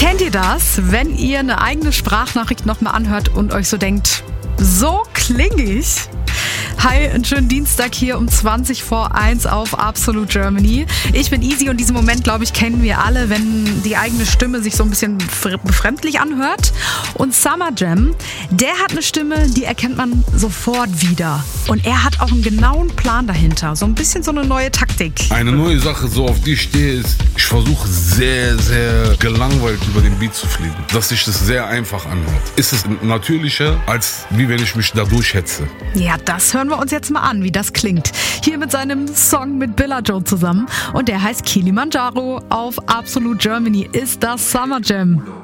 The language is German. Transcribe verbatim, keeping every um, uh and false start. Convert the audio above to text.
Kennt ihr das, wenn ihr eine eigene Sprachnachricht nochmal anhört und euch so denkt, so klinge ich? Hi, einen schönen Dienstag hier um zwanzig vor eins auf Absolute Germany. Ich bin Easy und diesen Moment, glaube ich, kennen wir alle, wenn die eigene Stimme sich so ein bisschen befremdlich anhört. Und Summer Jam, der hat eine Stimme, die erkennt man sofort wieder. Und er hat auch einen genauen Plan dahinter. So ein bisschen so eine neue Taktik. Eine neue Sache, so auf die ich stehe, ist, ich versuche sehr, sehr gelangweilt über den Beat zu fliegen. Dass sich das sehr einfach anhört. Ist es natürlicher, als wie wenn ich mich da durchhetze. Ja, das hören wir uns jetzt mal an, wie das klingt. Hier mit seinem Song mit Billa Joe zusammen. Und der heißt Kilimanjaro. Auf Absolute Germany ist das Summer Jam.